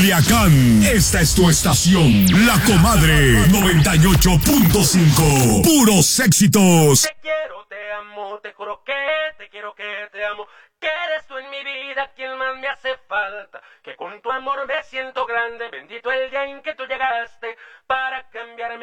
Culiacán. Esta es tu estación, La Comadre 98.5. Puros éxitos. Te quiero, te amo, te juro que te quiero, que te amo. Que eres tú en mi vida quien más me hace falta. Que con tu amor me siento grande. Bendito el día en que tú llegaste para cambiar